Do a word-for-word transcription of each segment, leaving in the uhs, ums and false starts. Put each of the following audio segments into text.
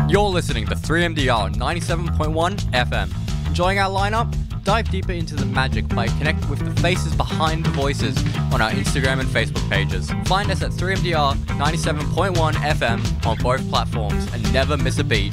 You're listening to three M D R ninety-seven point one F M. Enjoying our lineup? Dive deeper into the magic by connecting with the faces behind the voices on our Instagram and Facebook pages. Find us at three M D R ninety-seven point one F M on both platforms and never miss a beat.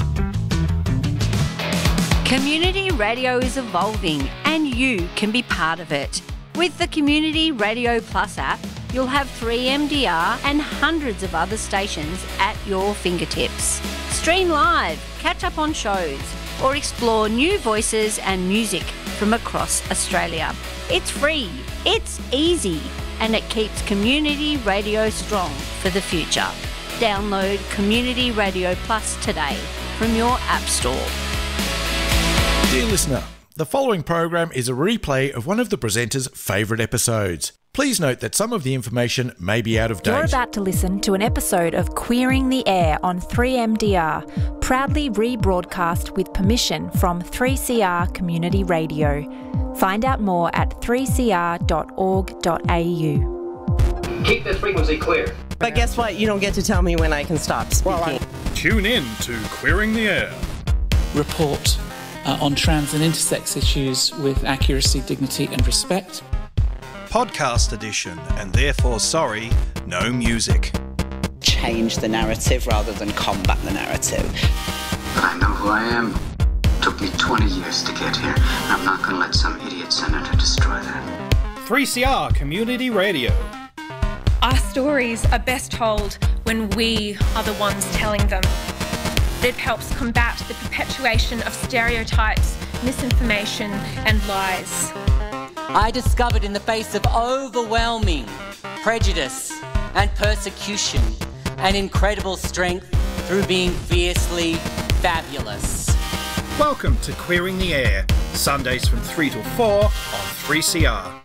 Community radio is evolving and you can be part of it. With the Community Radio Plus app, you'll have three M D R and hundreds of other stations at your fingertips. Stream live, catch up on shows, or explore new voices and music from across Australia. It's free, it's easy, and it keeps community radio strong for the future. Download Community Radio Plus today from your app store. Dear listener, the following program is a replay of one of the presenter's favourite episodes. Please note that some of the information may be out of date. You're about to listen to an episode of Queering the Air on three M D R, proudly rebroadcast with permission from three C R Community Radio. Find out more at three c r dot org dot a u. Keep this frequency clear. But guess what? You don't get to tell me when I can stop speaking. Well, I... Tune in to Queering the Air. Report uh, on trans and intersex issues with accuracy, dignity and respect. Podcast edition, and therefore sorry, no music. Change the narrative rather than combat the narrative. I know who I am. It took me twenty years to get here, and I'm not going to let some idiot senator destroy that. three C R Community Radio. Our stories are best told when we are the ones telling them. It helps combat the perpetuation of stereotypes, misinformation, and lies. I discovered in the face of overwhelming prejudice and persecution an incredible strength through being fiercely fabulous. Welcome to Queering the Air, Sundays from three till four on three C R.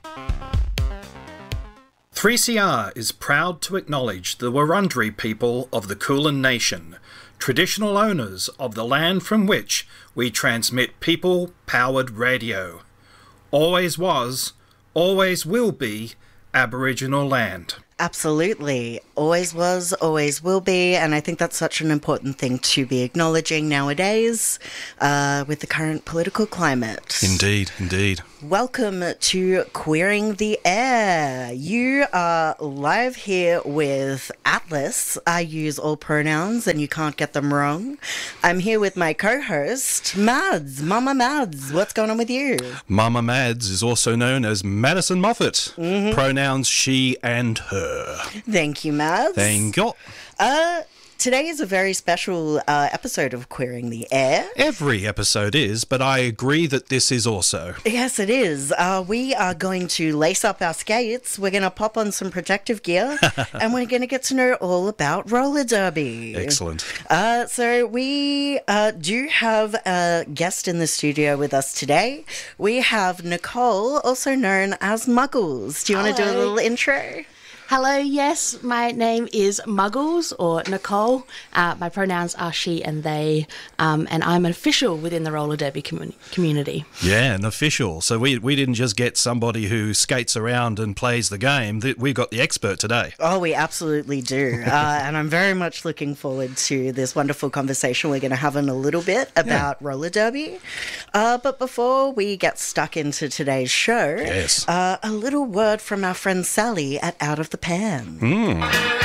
three C R is proud to acknowledge the Wurundjeri people of the Kulin Nation, traditional owners of the land from which we transmit people-powered radio. Always was, always will be Aboriginal land. Absolutely. Always was, always will be, and I think that's such an important thing to be acknowledging nowadays uh, with the current political climate. Indeed, indeed. Welcome to Queering the Air. You are live here with Atlas. I use all pronouns and you can't get them wrong. I'm here with my co-host, Mads. Mama Mads, what's going on with you? Mama Mads is also known as Madison Moffat. Mm-hmm. Pronouns she and her. Thank you, Mads. Thank you. Uh, today is a very special uh, episode of Queering the Air. Every episode is, but I agree that this is also. Yes, it is. Uh, we are going to lace up our skates, we're going to pop on some protective gear, and we're going to get to know all about roller derby. Excellent. Uh, so we uh, do have a guest in the studio with us today. We have Nicole, also known as Muggles. Do you want to do a little intro? Hello, yes, my name is Muggles, or Nicole. Uh, my pronouns are she and they, um, and I'm an official within the roller derby commun- community. Yeah, an official. So we we didn't just get somebody who skates around and plays the game. We got the expert today. Oh, we absolutely do. uh, and I'm very much looking forward to this wonderful conversation we're going to have in a little bit about yeah. roller derby. Uh, but before we get stuck into today's show, yes. uh, a little word from our friend Sally at Out of the Pan. Mm.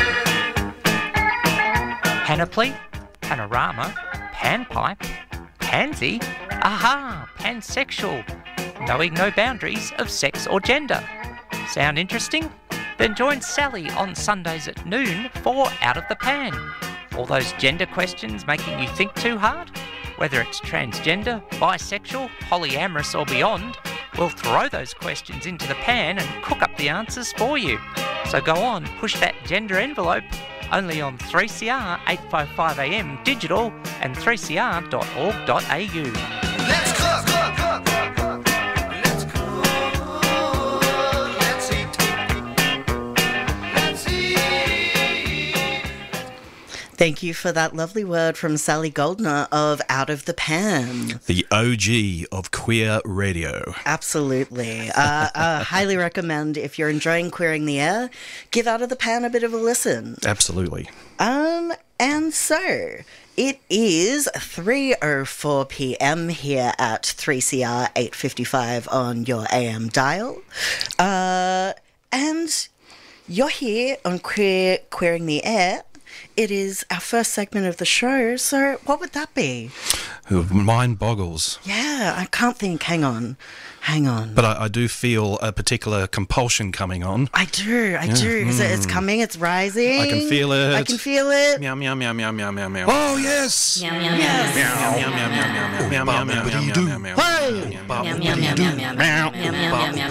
Panoply, panorama, panpipe, pansy, aha, pansexual, knowing no boundaries of sex or gender. Sound interesting? Then join Sally on Sundays at noon for Out of the Pan. All those gender questions making you think too hard? Whether it's transgender, bisexual, polyamorous or beyond, we'll throw those questions into the pan and cook up the answers for you. So go on, push that gender envelope, only on three C R eight fifty-five A M digital and three c r dot org dot a u. Let's cook, cook, cook, cook, cook. Let's cook, let's eat, let's eat. Thank you for that lovely word from Sally Goldner of Out of the Pan. The O G of queer radio. Absolutely. Uh, I highly recommend, if you're enjoying Queering the Air, give Out of the Pan a bit of a listen. Absolutely. Um, And so it is three oh four p.m. here at three C R eight fifty-five on your A M dial. Uh, and you're here on Queer Queering the Air. It is our first segment of the show, so what would that be? Mind boggles. Yeah, I can't think. Hang on. Hang on. But I, I do feel a particular compulsion coming on. I do, I Yeah. do. Is it, it's Mm. coming, it's rising. I can feel it. I can feel it. Meow, meow, meow, meow, meow, meow, meow. Oh, yes. Meow, meow, meow. Meow, meow, meow, meow, meow, meow, meow, meow, meow, meow, meow, meow. Hey! Meow, meow, meow, meow, meow, meow, meow, meow, meow, meow,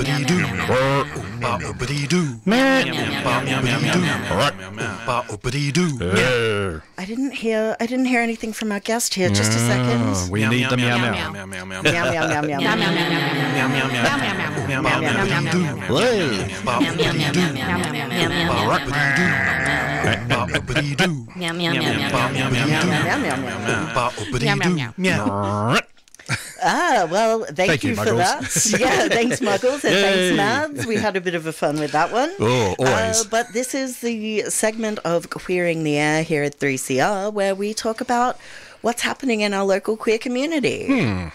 meow. I didn't hear. I didn't hear anything from our guest here. Just a second. We need the meow, meow. Meow, meow, meow, meow, meow, meow, meow, Ah, well, thank, Thank you, you, for Muggles. that. Yeah, thanks, Muggles, and Yay. thanks, Mads. We had a bit of a fun with that one. Oh, always. Uh, but this is the segment of Queering the Air here at three C R, where we talk about what's happening in our local queer community. Hmm.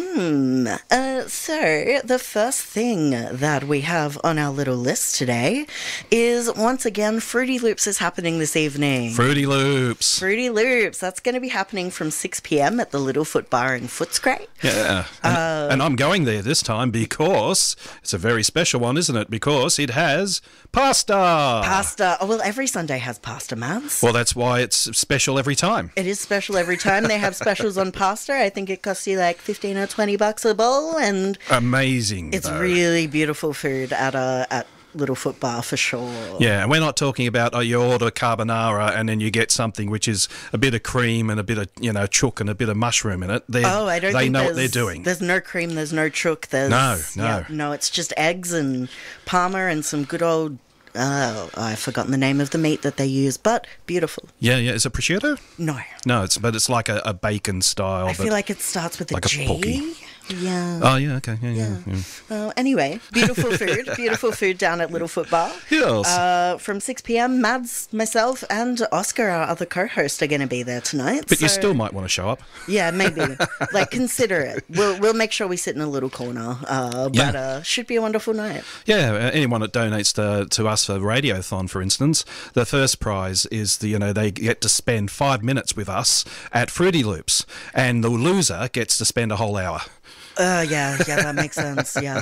Mm. Uh, so, the first thing that we have on our little list today is, once again, Fruity Loops is happening this evening. Fruity Loops. Fruity Loops. That's going to be happening from six p.m. at the Littlefoot Bar in Footscray. Yeah. And, Uh, and I'm going there this time because it's a very special one, isn't it? Because it has pasta. Pasta. Oh, well, every Sunday has pasta, Mads. Well, that's why it's special every time. It is special every time. They have specials on pasta. I think it costs you like fifteen or twenty bucks a bowl, and Amazing. it's though. really beautiful food at a at Littlefoot Bar for sure. Yeah, and we're not talking about, oh, you order carbonara and then you get something which is a bit of cream and a bit of, you know, chook and a bit of mushroom in it. They're, Oh, I don't they think know there's, what they're doing. There's no cream, there's no chook, there's No, no. yeah, no, it's just eggs and parma and some good old oh, I've forgotten the name of the meat that they use, but beautiful. Yeah, yeah. Is it prosciutto? No. No, it's but it's like a, a bacon style. I but feel like it starts with a like a G. porky. Yeah. Oh, yeah, okay. Yeah, yeah. yeah. Well, anyway, beautiful food, beautiful food down at Littlefoot Bar. Yes. Uh, from six p.m, Mads, myself, and Oscar, our other co-host, are going to be there tonight. But you so- still might want to show up. Yeah, maybe. Like, consider it. We'll we'll make sure we sit in a little corner. Uh, but Yeah. uh, should be a wonderful night. Yeah, uh, anyone that donates to, to us for Radiothon, for instance, the first prize is the you know they get to spend five minutes with us at Fruity Loops, and the loser gets to spend a whole hour. Uh, yeah, yeah, that makes sense. Yeah.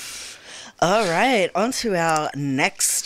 All right, on to our next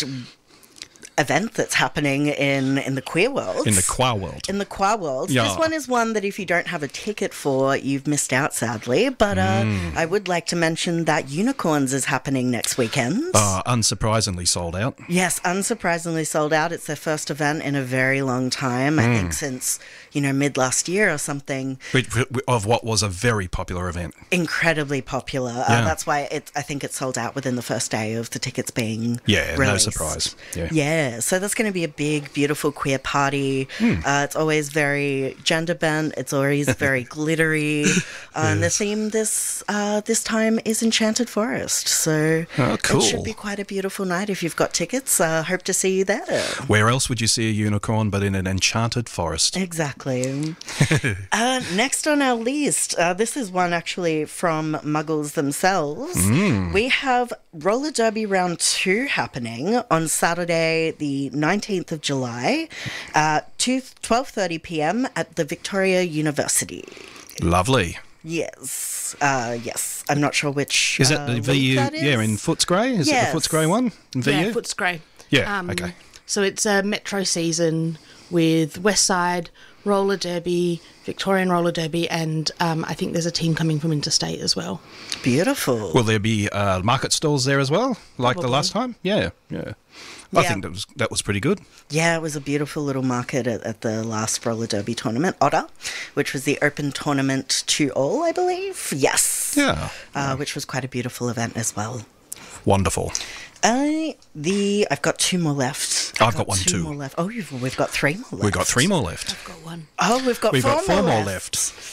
event that's happening in, in the queer world. In the qua world. In the qua world. Yeah. This one is one that if you don't have a ticket for, you've missed out, sadly. But uh, Mm. I would like to mention that Unicorns is happening next weekend. Uh, unsurprisingly sold out. Yes, unsurprisingly sold out. It's their first event in a very long time. I Mm. think since, you know, mid last year or something. Which- Of what was a very popular event. Incredibly popular. Uh, Yeah. that's why it, I think it sold out within the first day of the tickets being Yeah, no released. surprise. Yeah. Yeah, so that's going to be a big, beautiful queer party. Hmm. Uh, it's always very gender bent. It's always very glittery. Uh, And the theme this uh, this time is Enchanted Forest. So Oh, cool. it should be quite a beautiful night if you've got tickets. Uh, hope to see you there. Where else would you see a unicorn but in an enchanted forest? Exactly. uh, next on our list, uh, this is one actually from Muggles themselves. Mm. We have Roller Derby Round two happening on Saturday, the nineteenth of July, uh, twelve thirty p.m. at the Victoria University. Lovely. Yes, uh, yes. I'm not sure which. Is uh, that the week V U? that is. Yeah, in Footscray? Is Yes. it the Footscray one? In V U? Yeah, Footscray. Yeah, Um, okay. So it's a metro season with Westside, Roller Derby, Victorian Roller Derby, and um, I think there's a team coming from Interstate as well. Beautiful. Will there be uh, market stalls there as well, like the Probably. last time? Yeah, yeah. I Yeah. think that was that was pretty good. Yeah, it was a beautiful little market at, at the last roller derby tournament, Otter, which was the open tournament to all, I believe. Yes. Yeah. Uh, which was quite a beautiful event as well. Wonderful. Uh, the I've got two more left. I've got one two too. more left. Oh, you've, we've got three more left. We've got three more left. Oh, we've got We've four, got four more, more left. left.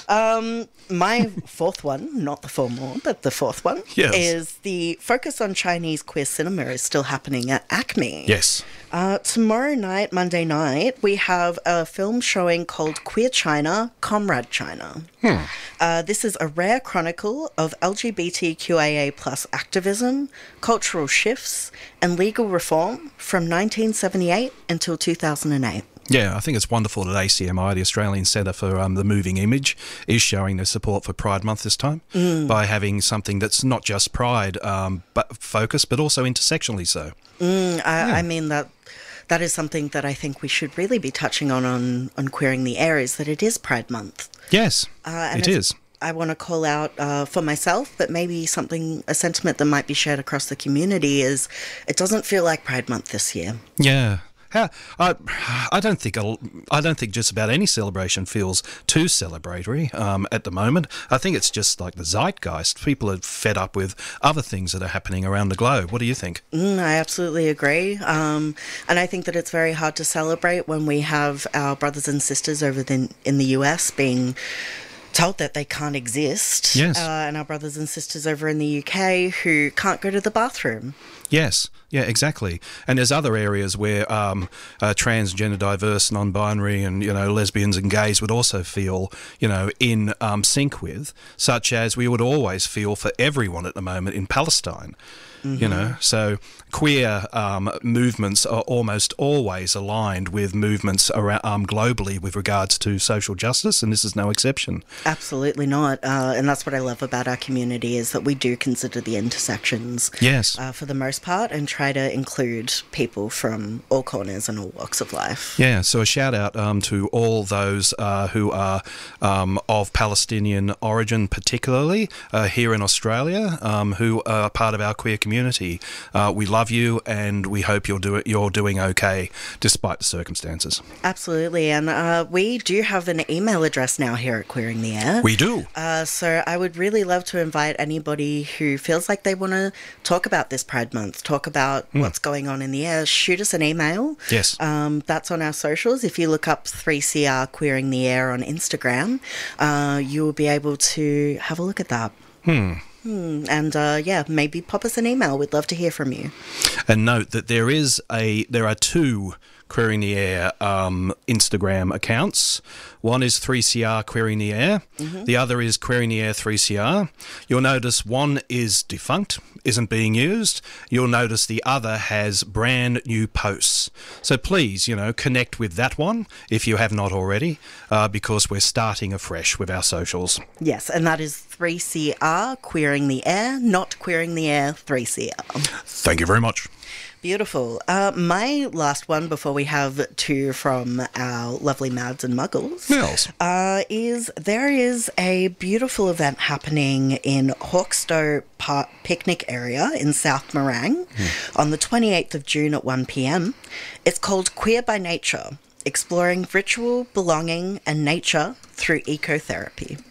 Um, my fourth one, not the four more, but the fourth one, Yes. is the Focus on Chinese Queer Cinema is still happening at Acme. Yes. Uh, tomorrow night, Monday night, we have a film showing called Queer China, Comrade China. Hmm. Uh, this is a rare chronicle of L G B T Q I A plus activism, cultural shifts, and legal reform from nineteen seventy-eight until two thousand eight. Yeah, I think it's wonderful that A C M I, the Australian Centre for um, the Moving Image, is showing their support for Pride Month this time Mm. by having something that's not just Pride um, but focused, but also intersectionally so. Mm, I, Yeah. I mean, that that is something that I think we should really be touching on on, on Queering the Air, is that it is Pride Month. Yes, Uh, and it it's- is. I want to call out uh, for myself, but maybe something, a sentiment that might be shared across the community is it doesn't feel like Pride Month this year. Yeah. How, I, I don't think a, I don't think just about any celebration feels too celebratory um, at the moment. I think it's just like the zeitgeist. People are fed up with other things that are happening around the globe. What do you think? Mm, I absolutely agree. Um, and I think that it's very hard to celebrate when we have our brothers and sisters over the, in the U S being told that they can't exist. Yes. Uh, and our brothers and sisters over in the U K who can't go to the bathroom. Yes, yeah, exactly. And there's other areas where um, uh, transgender, diverse, non-binary, and you know lesbians and gays would also feel, you know, in um, sync with, such as we would always feel for everyone at the moment in Palestine. You know, so queer um, movements are almost always aligned with movements around, um, globally with regards to social justice, and this is no exception. Absolutely not. Uh, and that's what I love about our community is that we do consider the intersections. Yes. Uh, for the most part, and try to include people from all corners and all walks of life. Yeah, so a shout out um, to all those uh, who are um, of Palestinian origin, particularly uh, here in Australia, um, who are part of our queer community. Uh, we love you, and we hope you're do you're doing okay despite the circumstances. Absolutely, and uh, we do have an email address now here at Queering the Air. We do. Uh, so I would really love to invite anybody who feels like they want to talk about this Pride Month, talk about Mm. what's going on in the air, shoot us an email. Yes. Um, that's on our socials. If you look up three C R Queering the Air on Instagram, uh, you will be able to have a look at that. Hmm. Hmm. And uh, yeah, maybe pop us an email. We'd love to hear from you. And note that there is a there are two Queering the Air um, Instagram accounts. One is three C R Queering the Air. Mhm. The other is Queering the Air three C R. You'll notice one is defunct, isn't being used. You'll notice the other has brand new posts. So please, you know, connect with that one if you have not already, uh, because we're starting afresh with our socials. Yes, and that is three C R Queering the Air, not Queering the Air three C R. Thank you very much. Beautiful. Uh, my last one before we have two from our lovely Mads and Muggles Yes. uh, is there is a beautiful event happening in Hawkstow Park picnic area in South Morang on the twenty-eighth of June at one p.m. It's called Queer by Nature, exploring ritual, belonging and nature through ecotherapy.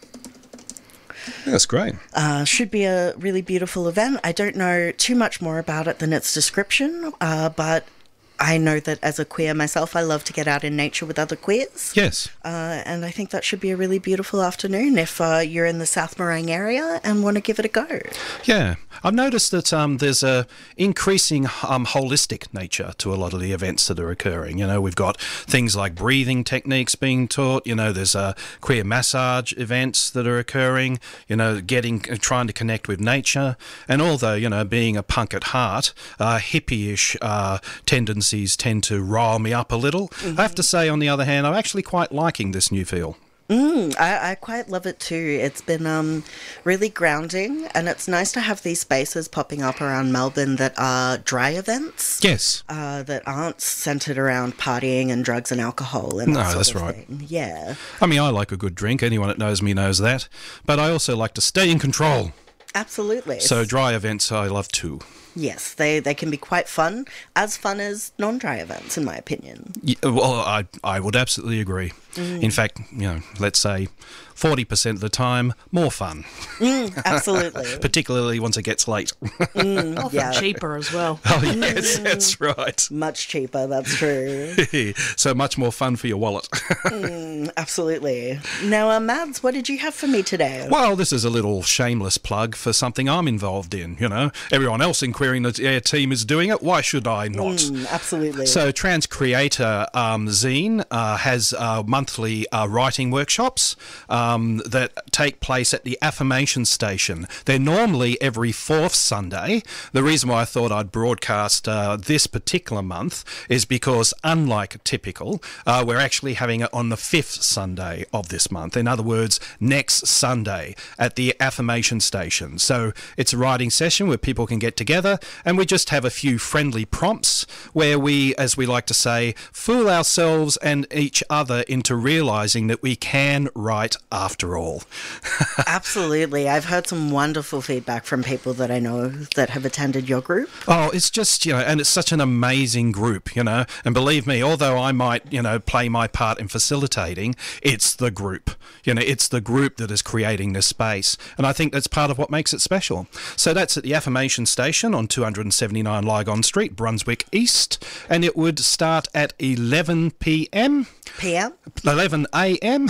That's great. Uh, should be a really beautiful event. I don't know too much more about it than its description, uh, but I know that as a queer myself, I love to get out in nature with other queers. Yes. Uh, and I think that should be a really beautiful afternoon if uh, you're in the South Morang area and want to give it a go. Yeah, I've noticed that um, there's a increasing um, holistic nature to a lot of the events that are occurring. You know, we've got things like breathing techniques being taught. You know, there's uh, queer massage events that are occurring. You know, getting trying to connect with nature. And although, you know, being a punk at heart, uh, hippie-ish uh, tendencies tend to rile me up a little. Mm-hmm. I have to say, on the other hand, I'm actually quite liking this new feel. Mm, I, I quite love it too. It's been um, really grounding, and it's nice to have these spaces popping up around Melbourne that are dry events. Yes. Uh, that aren't centred around partying and drugs and alcohol. And that No, sort that's of right. thing. Yeah. I mean, I like a good drink. Anyone that knows me knows that. But I also like to stay in control. Absolutely. So dry events I love too. Yes, they, they can be quite fun, as fun as non-dry events, in my opinion. Yeah, well, I I would absolutely agree. Mm. In fact, you know, let's say forty percent of the time, more fun. Mm, absolutely. Particularly once it gets late. Mm, Often yeah. cheaper as well. Oh, yes, that's right. Much cheaper, that's true. So much more fun for your wallet. mm, absolutely. Now, uh, Mads, what did you have for me today? Well, this is a little shameless plug for something I'm involved in, you know. Everyone else in Queering the Air team is doing it. Why should I not? Mm, absolutely. So Trans Creator um, Zine uh, has uh, monthly uh, writing workshops um, that take place at the Affirmation Station. They're normally every fourth Sunday. The reason why I thought I'd broadcast uh, this particular month is because, unlike typical, uh, we're actually having it on the fifth Sunday of this month. In other words, next Sunday at the Affirmation Station. So it's a writing session where people can get together and we just have a few friendly prompts where we, as we like to say, fool ourselves and each other into realising that we can write after all. Absolutely. I've heard some wonderful feedback from people that I know that have attended your group. Oh, it's just, you know, and it's such an amazing group, you know, and believe me, although I might, you know, play my part in facilitating, it's the group, you know, it's the group that is creating this space. And I think that's part of what makes it special. So that's at the Affirmation Station on two seventy-nine Lygon Street, Brunswick East, and it would start at eleven p m. P M? eleven a m.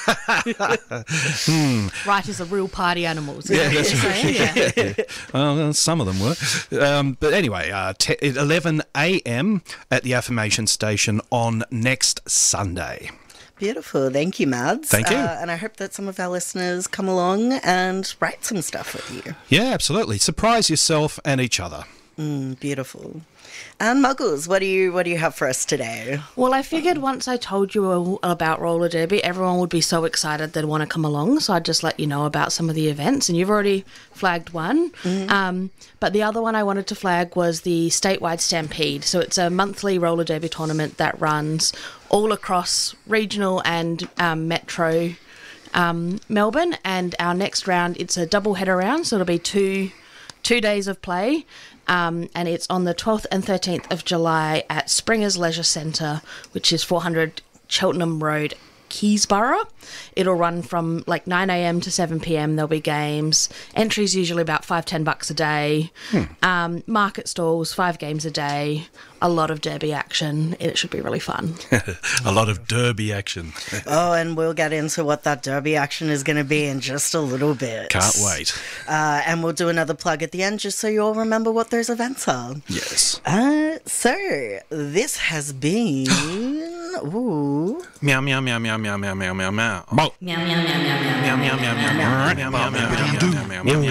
hmm. Writers are real party animals. Yeah, Is that's that what you're saying? right. Yeah. Well, some of them were. Um, but anyway, uh, te- eleven a m at the Affirmation Station on next Sunday. Beautiful. Thank you, Mads. Thank you. Uh, and I hope that some of our listeners come along and write some stuff with you. Yeah, absolutely. Surprise yourself and each other. Mm, beautiful. And Muggles, what do you what do you have for us today? Well, I figured once I told you about roller derby, everyone would be so excited they'd want to come along. So I'd just let you know about some of the events. And you've already flagged one. Mm-hmm. Um, but the other one I wanted to flag was the Statewide Stampede. So it's a monthly roller derby tournament that runs all across regional and um, metro um, Melbourne. And our next round, it's a double header round. So it'll be two two days of play. Um, and it's on the twelfth and thirteenth of July at Springers Leisure Centre, which is four hundred Cheltenham Road, Keysborough. It'll run from like nine a m to seven p m. There'll be games. Entries usually about five, ten bucks a day. Hmm. Um, market stalls, five games a day. A lot of derby action. It should be really fun. A lot of derby action. Oh, and we'll get into what that derby action is going to be in just a little bit. Can't wait. Uh, and we'll do another plug at the end just so you all remember what those events are. Yes. Uh, so, this has been... Ooh. Meow, meow, meow, meow, meow, meow, meow, meow, meow. Meow, meow, meow, meow, meow, Meow, meow, meow, meow, meow, meow, meow, meow, meow, meow, meow,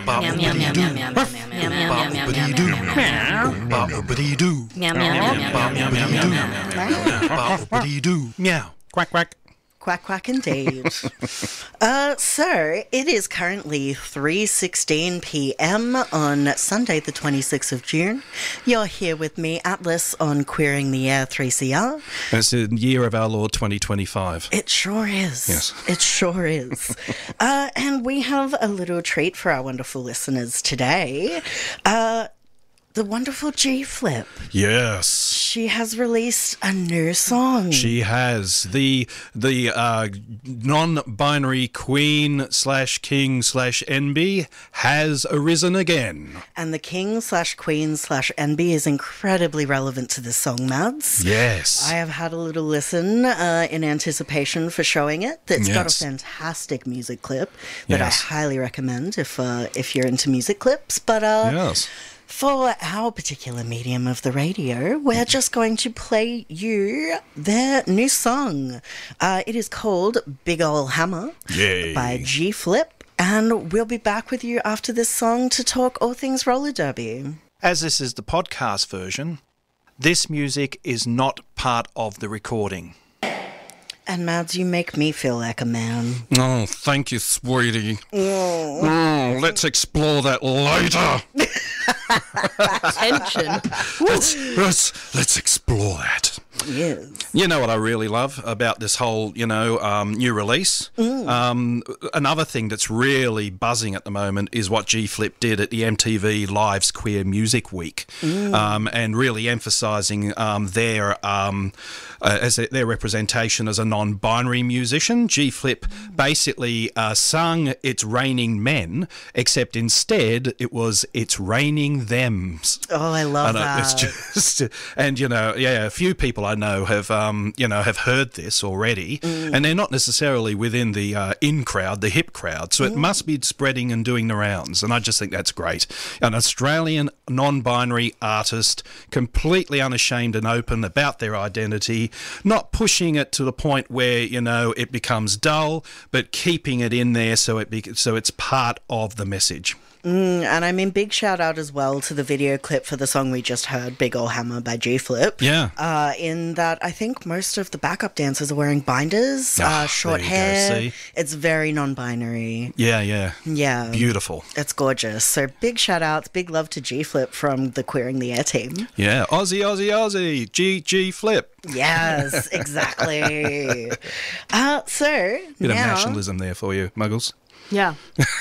meow, meow, quack, quack. Quack, quack, indeed. uh, so, it is currently three sixteen p m on Sunday, the twenty-sixth of June. You're here with me, Atlas, on Queering the Air three C R. It's the year of our Lord twenty twenty-five. It sure is. Yes. It sure is. uh, and we have a little treat for our wonderful listeners today. Uh, the wonderful G-Flip. Yes. She has released a new song. She has. The the uh, non-binary queen slash king slash N B has arisen again. And the king slash queen slash N B is incredibly relevant to this song, Mads. Yes. I have had a little listen uh, in anticipation for showing it. It's got a Yes. fantastic music clip that Yes. I highly recommend if uh, if you're into music clips. But uh, Yes. for our particular medium of the radio, we're just going to play you their new song. Uh, it is called Big Ol' Hammer Yay. by G-Flip. And we'll be back with you after this song to talk all things roller derby. As this is the podcast version, this music is not part of the recording. And Mads, you make me feel like a man. Oh, thank you, sweetie. Oh. Oh, let's explore that later. Tension. let's, let's, let's explore that. Yes. You know what I really love about this whole, you know, um, new release? Mm. Um, another thing that's really buzzing at the moment is what G-Flip did at the M T V Live's Queer Music Week, Mm. um, and really emphasising um, their um, uh, as a, their representation as a non-binary musician. G-Flip basically uh, sung "It's Raining Men," except instead it was "It's Raining Thems." Oh, I love And, uh, that. It's just, and you know, yeah, a few people I know have, um, you know, have heard this already, Mm. and they're not necessarily within the uh, in crowd, the hip crowd. So it Mm. must be spreading and doing the rounds, and I just think that's great. An Australian non-binary artist, completely unashamed and open about their identity, not pushing it to the point where you know it becomes dull, but keeping it in there so it be- so it's part of the message. Mm, and I mean, big shout out as well to the video clip for the song we just heard, Big Ol' Hammer by G-Flip. Yeah. Uh, in that, I think most of the backup dancers are wearing binders, Ah, uh, short there you go, hair. see? It's very non-binary. Yeah, yeah, Yeah. beautiful. It's gorgeous. So big shout outs, big love to G-Flip from the Queering the Air team. Yeah, Aussie, Aussie, Aussie, G G Flip. Yes, exactly. uh, so Bit now, of nationalism there for you, Muggles. Yeah.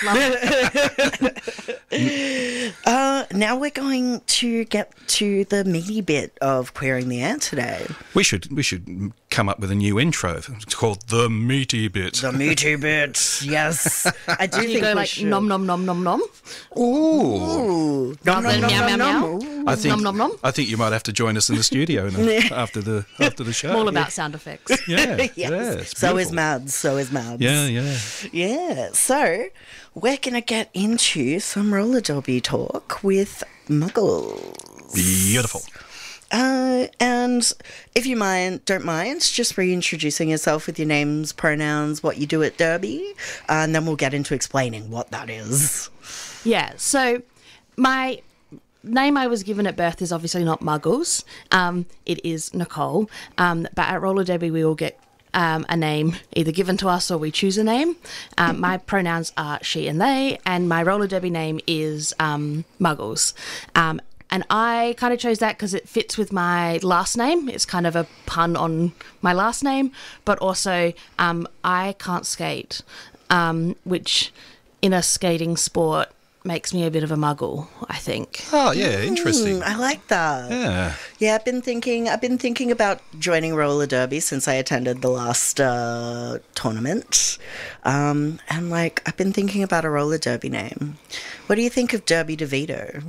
uh, now we're going to get to the meaty bit of Queering the Air today. We should we should come up with a new intro. It's called The Meaty Bit. The meaty bit, yes. I do Do you think go we like should. nom nom nom nom nom? Ooh. Ooh. Nom, nom, Rather than nom, meow, nom, meow, nom. meow? I think Nom nom nom? I think you might have to join us in the studio now, after the after the show. I'm all about sound effects. Yeah, Yes. yeah, it's so is beautiful. Mads. So is Mads. Yeah, yeah. Yeah. So we're going to get into some roller derby talk with Muggles. Beautiful. Uh, and if you mind, don't mind, just reintroducing yourself with your names, pronouns, what you do at Derby, uh, and then we'll get into explaining what that is. Yeah, so my name I was given at birth is obviously not Muggles. Um, it is Nicole. Um, but at roller derby, we all get um, a name either given to us or we choose a name. Um, my pronouns are she and they, and my roller derby name is um, Muggles. Um, and I kind of chose that because it fits with my last name. It's kind of a pun on my last name, but also um, I can't skate, um, which in a skating sport makes me a bit of a muggle, I think. Oh yeah, interesting. Mm, I like that. Yeah. Yeah, I've been thinking. I've been thinking about joining roller derby since I attended the last uh, tournament, um, and like I've been thinking about a roller derby name. What do you think of Derby DeVito?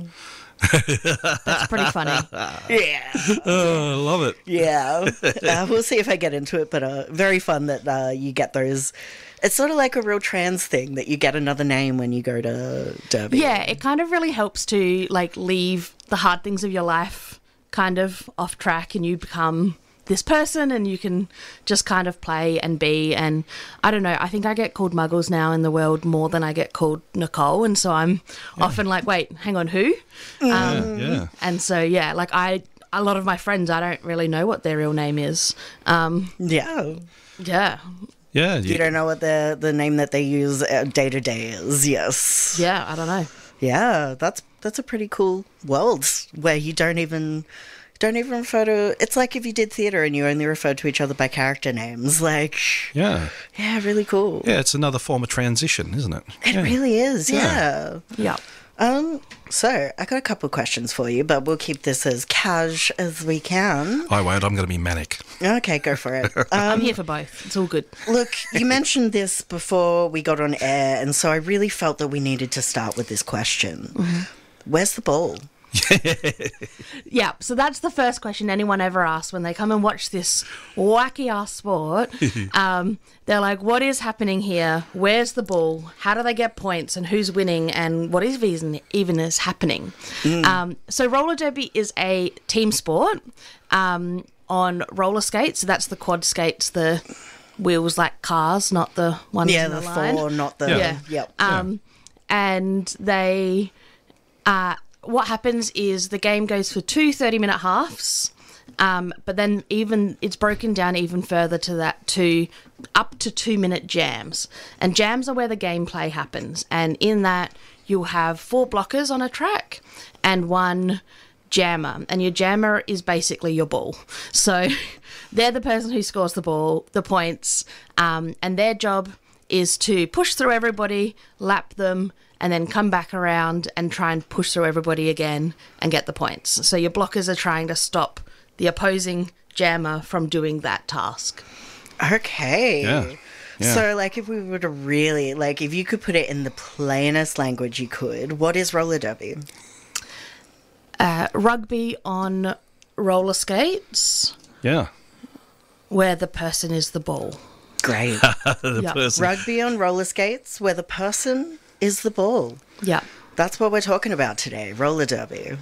That's pretty funny. Yeah. Oh, I love it. Yeah. Uh, we'll see if I get into it, but uh, very fun that uh, you get those. It's sort of like a real trans thing that you get another name when you go to Derby. Yeah, it kind of really helps to like leave the hard things of your life kind of off track and you become this person and you can just kind of play and be. And I don't know, I think I get called Muggles now in the world more than I get called Nicole, and so I'm yeah. often like, wait, hang on, who? Yeah, um, yeah. And so yeah, like I a lot of my friends, I don't really know what their real name is. Um, yeah. Yeah. Yeah. You don't know what the the name that they use day to day is. Yes. Yeah, I don't know. Yeah, that's that's a pretty cool world where you don't even don't even refer to. It's like if you did theatre and you only referred to each other by character names. Like, yeah, yeah, really cool. Yeah, it's another form of transition, isn't it? It yeah. really is. Yeah. Yeah. yeah. Um. So I got a couple of questions for you, but we'll keep this as cash as we can. I won't. I'm going to be manic. Okay, go for it. Um, I'm here for both. It's all good. Look, you mentioned this before we got on air, and so I really felt that we needed to start with this question. Mm-hmm. Where's the ball? Yeah, so that's the first question anyone ever asks when they come and watch this wacky ass sport. um, they're like, what is happening here? Where's the ball? How do they get points? And who's winning? And what is even, even is happening? Mm. Um, so roller derby is a team sport um, on roller skates. So that's the quad skates, the wheels like cars, not the ones yeah, in the, the line. four, not the... Yeah. Yep. Um, yeah. And they... Uh, what happens is the game goes for two thirty-minute halves, um, but then even it's broken down even further to that to up to two-minute jams. And jams are where the gameplay happens. And in that, you'll have four blockers on a track and one jammer. And your jammer is basically your ball. So they're the person who scores the ball, the points, um, and their job is to push through everybody, lap them, and then come back around and try and push through everybody again and get the points. So your blockers are trying to stop the opposing jammer from doing that task. Okay. Yeah. Yeah. So, like, if we were to really, like, if you could put it in the plainest language you could, what is roller derby? Uh, rugby on roller skates. Yeah. Where the person is the ball. Great. the Yep. person. Rugby on roller skates where the person is the ball. Yeah. That's what we're talking about today, roller derby.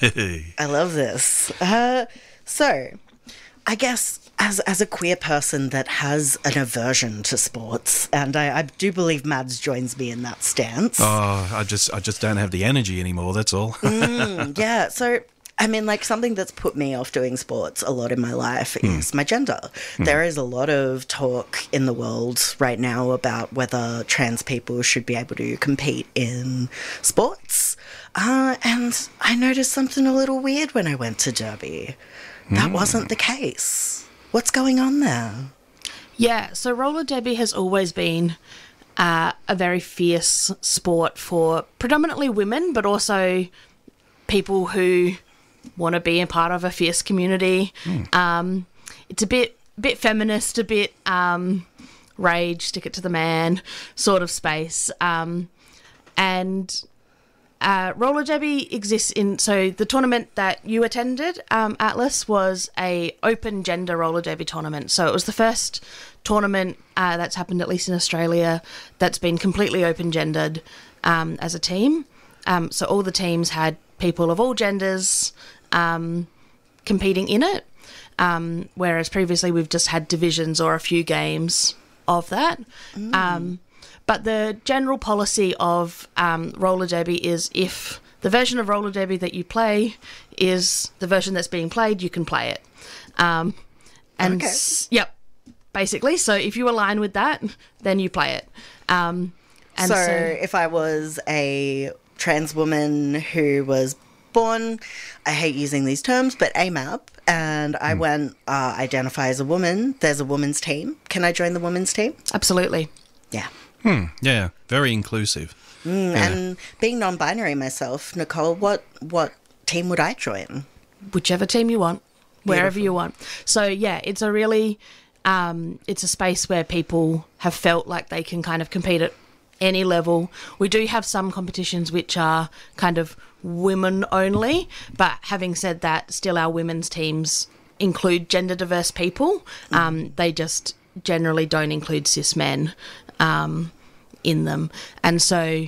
I love this. Uh, so, I guess as as a queer person that has an aversion to sports, and I, I do believe Mads joins me in that stance. Oh, I just I just don't have the energy anymore, that's all. mm, yeah, so I mean, like, something that's put me off doing sports a lot in my life Mm. is my gender. Mm. There is a lot of talk in the world right now about whether trans people should be able to compete in sports. Uh, and I noticed something a little weird when I went to Derby. That Mm. wasn't the case. What's going on there? Yeah, so roller derby has always been uh, a very fierce sport for predominantly women, but also people who want to be a part of a fierce community. Mm. Um, it's a bit bit feminist, a bit um, rage, stick it to the man sort of space. Um, and uh, roller derby exists in, so the tournament that you attended, um, Atlas, was a open gender roller derby tournament. So it was the first tournament uh, that's happened, at least in Australia, that's been completely open gendered um, as a team. Um, so all the teams had people of all genders um, competing in it, um, whereas previously we've just had divisions or a few games of that. Mm. Um, but the general policy of um, roller derby is if the version of roller derby that you play is the version that's being played, you can play it. Um, and Okay. s- yep, basically. So if you align with that, then you play it. Um, and so, so if I was a trans woman who was born, I hate using these terms, but A M A P, and I went, uh, identify as a woman, there's a women's team. Can I join the women's team? Absolutely. Yeah. Hmm. Yeah, very inclusive. Mm, Yeah. And being non-binary myself, Nicole, what, what team would I join? Whichever team you want, wherever Beautiful. you want. So yeah, it's a really, um, it's a space where people have felt like they can kind of compete at any level. We do have some competitions which are kind of women only, but having said that, still our women's teams include gender diverse people. Um, they just generally don't include cis men um, in them. And so,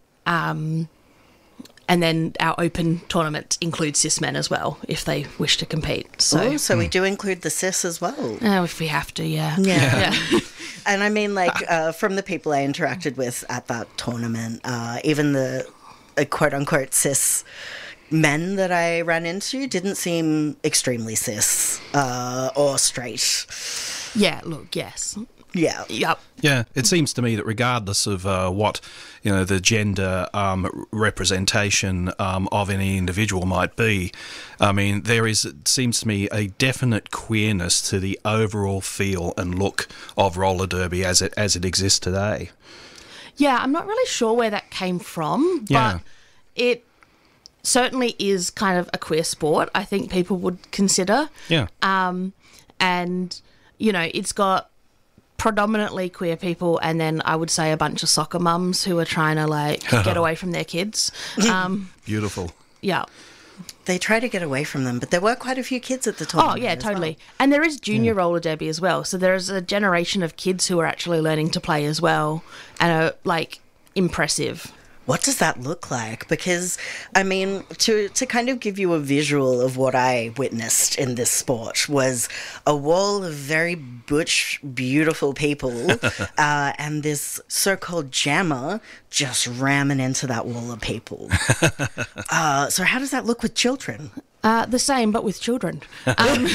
um, and then our open tournaments include cis men as well if they wish to compete. So, So, so we do include the cis as well. oh, if we have to, yeah. Yeah. Yeah. And I mean, like, uh, from the people I interacted with at that tournament, uh, even the uh, quote-unquote cis men that I ran into didn't seem extremely cis uh, or straight. Yeah, look, yes. Yeah. Yep. Yeah, it seems to me that regardless of uh, what, you know, the gender um, representation um, of any individual might be, I mean, there is, it seems to me, a definite queerness to the overall feel and look of roller derby as it as it exists today. Yeah, I'm not really sure where that came from, Yeah. but it certainly is kind of a queer sport, I think people would consider. Yeah. Um, and, you know, it's got predominantly queer people and then I would say a bunch of soccer mums who are trying to, like, get away from their kids. Um, Beautiful. yeah. They try to get away from them, but there were quite a few kids at the Oh, tournament. yeah, as totally. And there is junior roller derby as well. So there is a generation of kids who are actually learning to play as well and are, like, impressive. What does that look like? Because, I mean, to to kind of give you a visual of what I witnessed in this sport was a wall of very butch, beautiful people uh, and this so-called jammer just ramming into that wall of people. uh, so how does that look with children? Uh, the same, but with children. Um,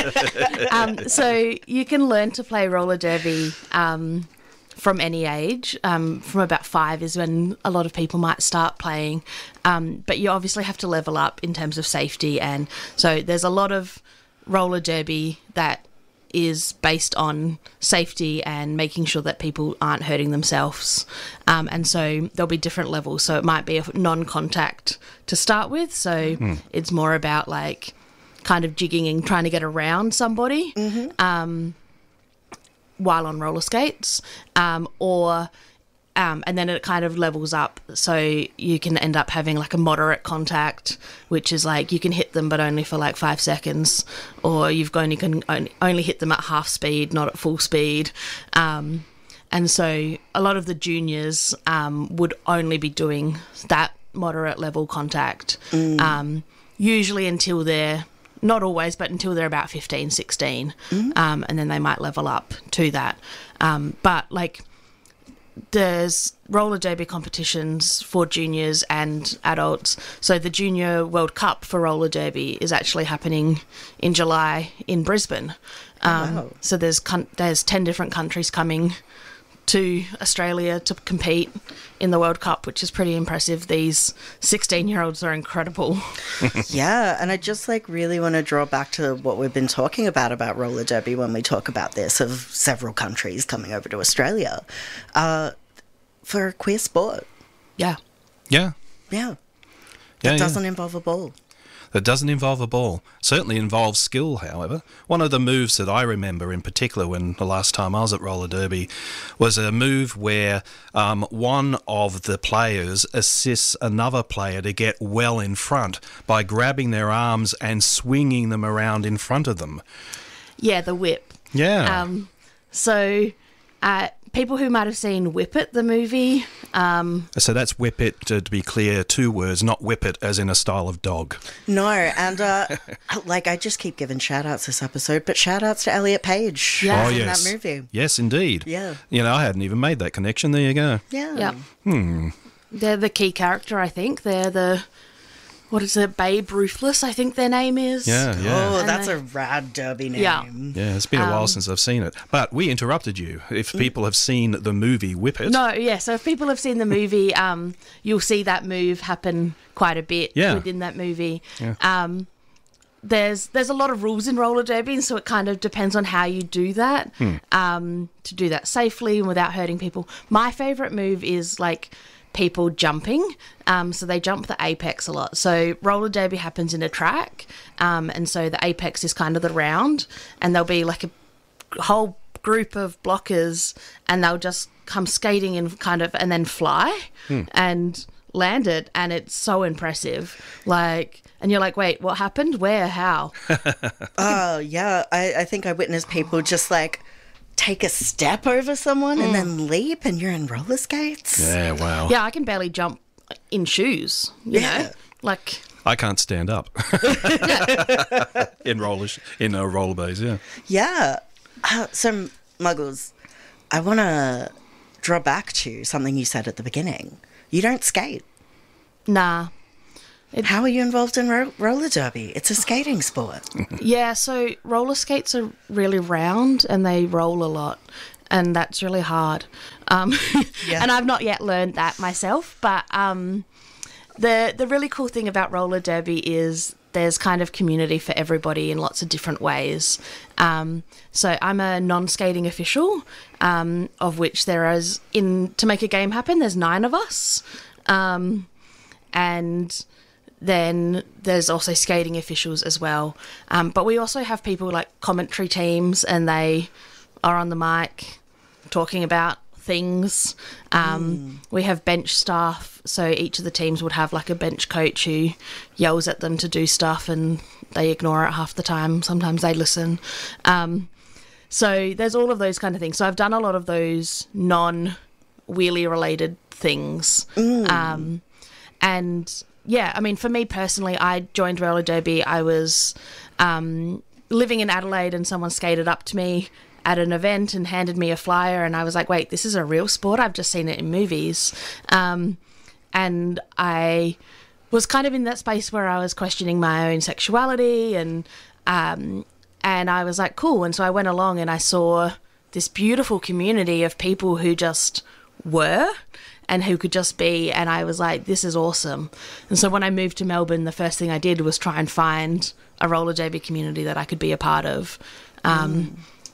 um, so you can learn to play roller derby um, from any age. Um, from about five is when a lot of people might start playing. Um, but you obviously have to level up in terms of safety. And so there's a lot of roller derby that is based on safety and making sure that people aren't hurting themselves. Um, and so there'll be different levels. So it might be a non-contact to start with. So Hmm. it's more about like kind of jigging and trying to get around somebody um, while on roller skates, um, or um, and then it kind of levels up, so you can end up having like a moderate contact, which is like you can hit them but only for like five seconds, or you've only can only, only hit them at half speed, not at full speed. Um, and so a lot of the juniors um, would only be doing that moderate level contact, Mm. um, usually until they're not always, but until they're about fifteen, sixteen, Mm. um, and then they might level up to that. Um, but like there's roller derby competitions for juniors and adults. So the Junior World Cup for roller derby is actually happening in July in Brisbane. Um, Wow. So there's con- there's ten different countries coming to Australia to compete in the World Cup, which is pretty impressive. These sixteen-year-olds are incredible. Yeah, and I just like really want to draw back to what we've been talking about about roller derby when we talk about this, of several countries coming over to Australia uh, for a queer sport. Yeah. Yeah. Yeah. Yeah, It yeah. doesn't involve a ball. That doesn't involve a ball. Certainly involves skill, however. One of the moves that I remember in particular when the last time I was at roller derby was a move where um, one of the players assists another player to get well in front by grabbing their arms and swinging them around in front of them. Yeah, the whip. Yeah. Um, so uh, people who might have seen Whip It, the movie. Um, So that's whip it, to, to be clear, two words, not whip it as in a style of dog. No, and uh, like I just keep giving shout outs this episode, but shout outs to Elliot Page oh, in yes. that movie. Yes, indeed. Yeah. You know, I hadn't even made that connection. There you go. Yeah. yeah. Hmm. They're the key character, I think. They're the, what is it, Babe Ruthless, I think their name is. Yeah, yeah. Oh, And that's they- a rad derby name. Yeah. Yeah, it's been a while Um, since I've seen it. But we interrupted you. If people have seen the movie Whip It. No, yeah. So if people have seen the movie, um, you'll see that move happen quite a bit Yeah. within that movie. Yeah. Um, there's there's a lot of rules in roller derby, and so it kind of depends on how you do that. Hmm. Um, to do that safely and without hurting people. My favourite move is like people jumping. Um, so they jump the apex a lot. So roller derby happens in a track, um, and so the apex is kind of the round, and there'll be like a whole group of blockers, and they'll just come skating and kind of and then fly Hmm. and land it, and it's so impressive. Like, and you're like, wait, what happened? Where? How? Oh, yeah. I, I think I witnessed people just like take a step over someone and then leap, and you're in roller skates. Yeah, wow. Yeah, I can barely jump in shoes. You Yeah. know, like I can't stand up in roller in a rollerblades. Yeah. Yeah. Uh, so, Muggles, I want to draw back to something you said at the beginning. You don't skate. nah. How are you involved in ro- roller derby? It's a skating sport. Yeah, so roller skates are really round and they roll a lot, and that's really hard. Um, Yeah. And I've not yet learned that myself, but um, the the really cool thing about roller derby is there's kind of community for everybody in lots of different ways. Um, so I'm a non-skating official, um, of which there is, in to make a game happen, there's nine of us. Um, and then there's also skating officials as well. Um, but we also have people like commentary teams, and they are on the mic talking about things. Um, We have bench staff, so each of the teams would have like a bench coach who yells at them to do stuff, and they ignore it half the time. Sometimes they listen. Um, so there's all of those kind of things. So I've done a lot of those non-wheelie related things. Um, and yeah, I mean, for me personally, I joined roller derby. I was um, living in Adelaide, and someone skated up to me at an event and handed me a flyer, and I was like, wait, this is a real sport? I've just seen it in movies. Um, and I was kind of in that space where I was questioning my own sexuality, and um, and I was like, cool. And so I went along and I saw this beautiful community of people who just were and who could just be, and I was like, this is awesome. And so when I moved to Melbourne, the first thing I did was try and find a roller derby community that I could be a part of. Um,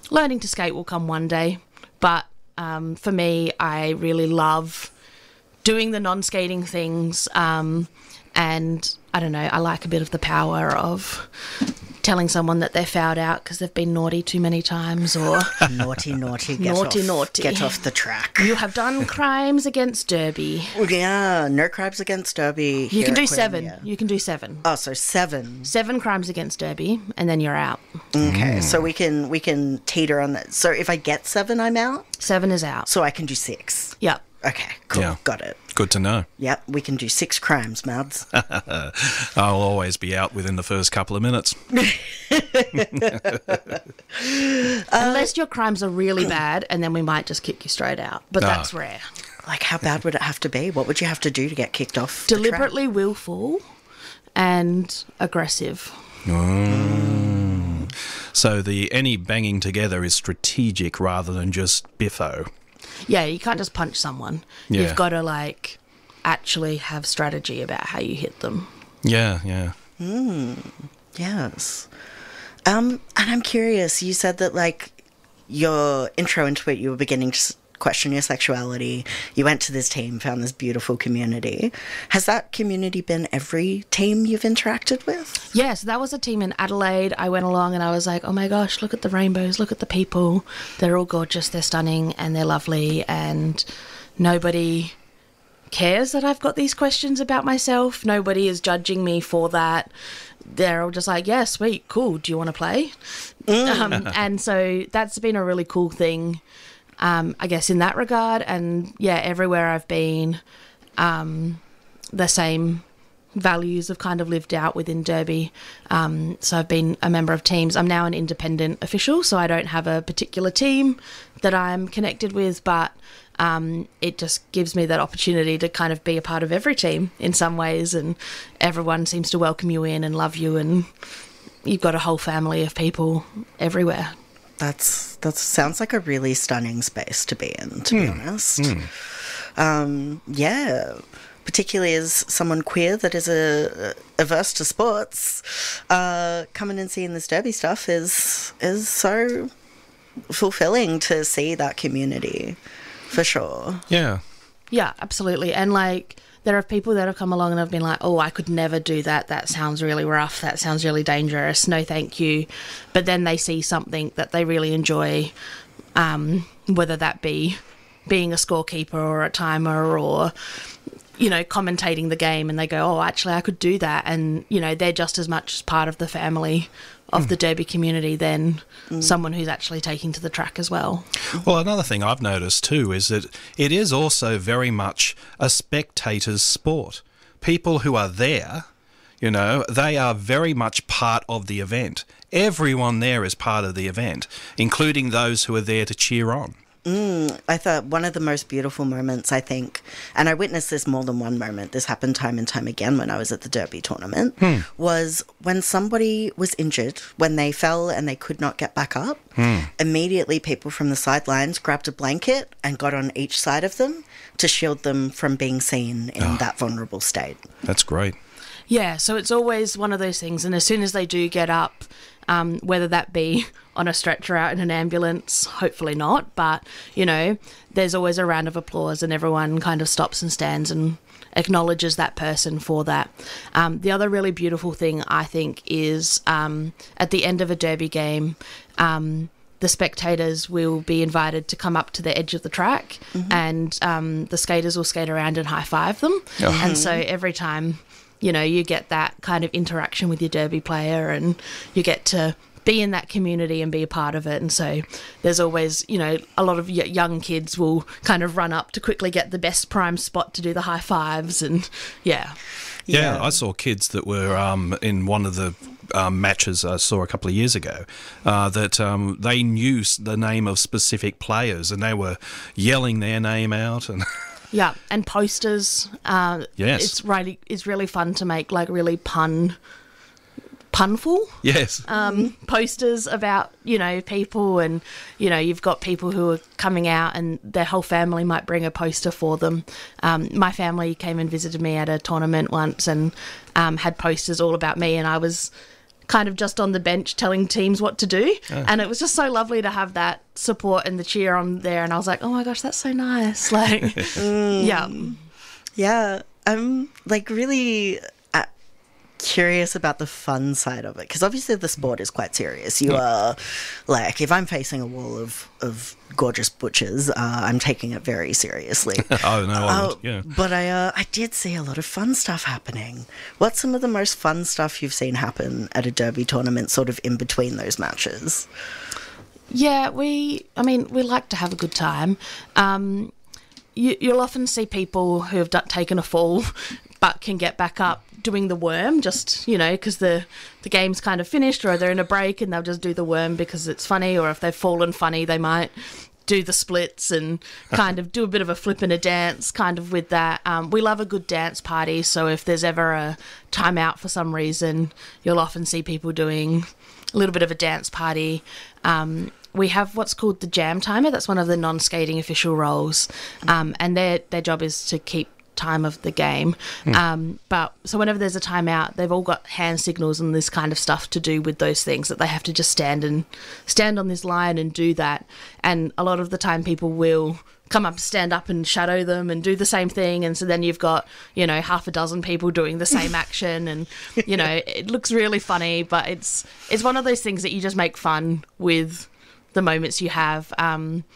learning to skate will come one day. But um, for me, I really love doing the non-skating things. Um, and I don't know, I like a bit of the power of telling someone that they're fouled out because they've been naughty too many times, or naughty, naughty, get naughty, off, naughty, get off the track. You have done crimes against Derby. Yeah, no crimes against Derby. You here can do at seven. Queenia. You can do seven. Oh, so seven. Seven crimes against Derby, and then you're out. Okay, so we can we can teeter on that. So if I get seven, I'm out. Seven is out. So I can do six. Yep. Okay, cool. Yeah. Got it. Good to know. Yep, we can do six crimes, Mads. I'll always be out within the first couple of minutes. Unless your crimes are really bad, and then we might just kick you straight out. But Ah. that's rare. Like, how bad would it have to be? What would you have to do to get kicked off? the track? Deliberately willful and aggressive. Mm. So the any banging together is strategic rather than just biffo. Yeah, you can't just punch someone. Yeah. You've got to, like, actually have strategy about how you hit them. Yeah, yeah. Mm, yes. Um, and I'm curious, you said that, like, your intro into it, you were beginning to s- question your sexuality. You went to this team, found this beautiful community. Has that community been every team you've interacted with? Yeah, so that was a team in Adelaide. I went along and I was like, oh my gosh, look at the rainbows, look at the people. They're all gorgeous, they're stunning, and they're lovely, and nobody cares that I've got these questions about myself. Nobody is judging me for that. They're all just like, yeah, sweet, cool, do you want to play? Um, and so that's been a really cool thing, um, I guess, in that regard. And yeah, everywhere I've been, um, the same values have kind of lived out within Derby. Um, so I've been a member of teams. I'm now an independent official, so I don't have a particular team that I'm connected with, but um, it just gives me that opportunity to kind of be a part of every team in some ways, and everyone seems to welcome you in and love you, and you've got a whole family of people everywhere. That's that sounds like a really stunning space to be in, to be Mm. honest. Mm. Um, yeah, particularly as someone queer that is a, averse to sports, uh, coming and seeing this Derby stuff is is so fulfilling to see that community, for sure. Yeah. Yeah, absolutely. And like, there are people that have come along and have been like, oh, I could never do that. That sounds really rough. That sounds really dangerous. No, thank you. But then they see something that they really enjoy, um, whether that be being a scorekeeper or a timer or, you know, commentating the game, and they go, oh, actually, I could do that. And, you know, they're just as much as part of the family of Mm. the Derby community than someone who's actually taking to the track as well. Well, another thing I've noticed too is that it is also very much a spectator's sport. People who are there, you know, they are very much part of the event. Everyone there is part of the event, including those who are there to cheer on. Mm, I thought one of the most beautiful moments, I think, and I witnessed this more than one moment, this happened time and time again when I was at the Derby tournament, Hmm. was when somebody was injured, when they fell and they could not get back up, Hmm. immediately people from the sidelines grabbed a blanket and got on each side of them to shield them from being seen in Oh. that vulnerable state. That's great. Yeah, so it's always one of those things, and as soon as they do get up, um, whether that be on a stretcher out in an ambulance, hopefully not, but, you know, there's always a round of applause and everyone kind of stops and stands and acknowledges that person for that. Um, the other really beautiful thing, I think, is um, at the end of a Derby game, um, the spectators will be invited to come up to the edge of the track, Mhm. and um, the skaters will skate around and high-five them. Oh. And so every time, you know, you get that kind of interaction with your Derby player, and you get to be in that community and be a part of it. And so there's always, you know, a lot of y- young kids will kind of run up to quickly get the best prime spot to do the high fives, and yeah. Yeah, I saw kids that were um, in one of the um, matches I saw a couple of years ago uh, that um, they knew s- the name of specific players, and they were yelling their name out. And Yeah, and posters. Uh, Yes. It's really, it's really fun to make, like, really pun, punful. yes, Um, posters about, you know, people, and, you know, you've got people who are coming out and their whole family might bring a poster for them. Um, my family came and visited me at a tournament once and um, had posters all about me, and I was kind of just on the bench telling teams what to do. Oh. And it was just so lovely to have that support and the cheer on there. And I was like, oh my gosh, that's so nice. Like, Mm. yeah. Yeah, I'm like really uh, curious about the fun side of it, because obviously the sport is quite serious. You are like, if I'm facing a wall of, of gorgeous butchers, uh, I'm taking it very seriously. Oh, no, I Uh, would, yeah. But I, uh, I did see a lot of fun stuff happening. What's some of the most fun stuff you've seen happen at a derby tournament, sort of in between those matches? Yeah, we, I mean, we like to have a good time. Um, you, you'll often see people who have d- taken a fall but can get back up doing the worm, just, you know, because the, the game's kind of finished, or they're in a break and they'll just do the worm because it's funny, or if they've fallen funny, they might do the splits and kind of do a bit of a flip and a dance kind of with that. Um, we love a good dance party, so if there's ever a timeout for some reason, you'll often see people doing a little bit of a dance party. Um, we have what's called the jam timer. That's one of the non-skating official roles, um, and their their job is to keep time of the game. Hmm. Um, but so whenever there's a timeout, they've all got hand signals and this kind of stuff to do with those things, that they have to just stand and stand on this line and do that. And a lot of the time, people will come up, stand up and shadow them and do the same thing. And so then you've got, you know, half a dozen people doing the same action, and, you know, it looks really funny, but it's it's one of those things that you just make fun with the moments you have. Um,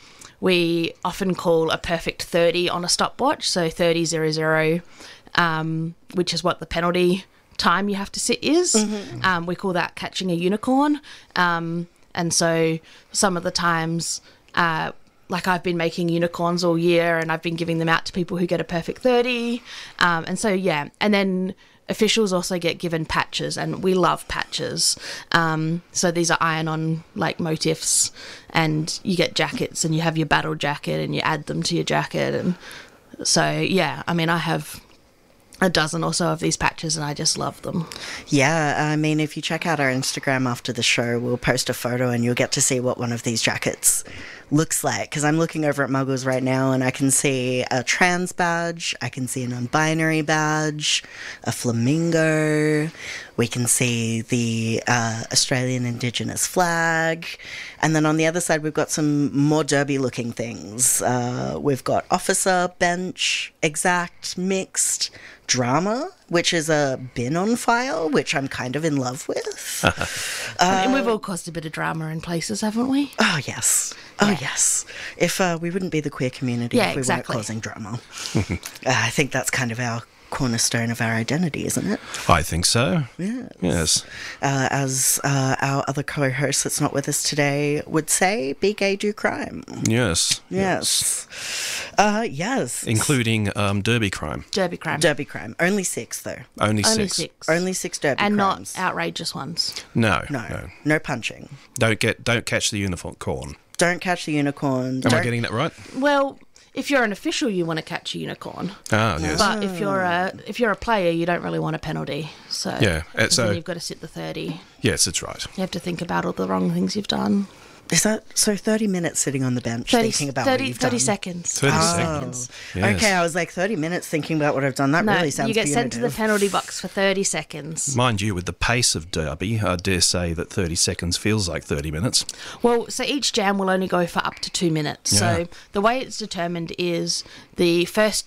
we often call a perfect thirty on a stopwatch, so thirty zero zero, um, which is what the penalty time you have to sit is. Mhm. Um, we call that catching a unicorn. Um, and so some of the times, uh, like I've been making unicorns all year, and I've been giving them out to people who get a perfect thirty. Um, and so, yeah. And then officials also get given patches, and we love patches. Um, so these are iron-on like motifs, and you get jackets, and you have your battle jacket, and you add them to your jacket. And so, yeah, I mean, I have a dozen or so of these patches, and I just love them. Yeah, I mean, if you check out our Instagram after the show, we'll post a photo and you'll get to see what one of these jackets looks like. Because I'm looking over at Muggles right now, and I can see a trans badge, I can see a non-binary badge, a flamingo, we can see the uh, Australian Indigenous flag, and then on the other side we've got some more derby-looking things. Uh, we've got officer, bench, exact, mixed, drama, which is a bin on file, which I'm kind of in love with. I mean, we've all caused a bit of drama in places, haven't we? Oh, yes. Oh, yes. If uh, we wouldn't be the queer community Yeah, if we exactly. weren't causing drama. uh, I think that's kind of our cornerstone of our identity, isn't it? I think so. Yes. Yes. Uh, as uh, our other co-host that's not with us today would say, be gay, do crime. Yes. Yes. Uh, yes. Including um, derby crime. Derby crime. Derby crime. Only six, though. Only Only six. six. Only six derby And crimes. not outrageous ones. No. No. No. No punching. Don't get. Don't catch the unicorn. Don't catch the unicorn. Am Don't- I getting that right? Well, if you're an official, you want to catch a unicorn. Ah, yes. But if you're a if you're a player, you don't really want a penalty. So Yeah, uh, 'cause so- then you've got to sit the thirty. Yes, it's right. You have to think about all the wrong things you've done. Is that so? Thirty minutes sitting on the bench thirty, thinking about thirty, what you've thirty done. seconds. thirty Oh. seconds. Yes. Okay, I was like thirty minutes thinking about what I've done. That no, really sounds you get sent to the punitive. penalty box for thirty seconds. Mind you, with the pace of derby, I dare say that thirty seconds feels like thirty minutes. Well, so each jam will only go for up to two minutes. Yeah. So the way it's determined is the first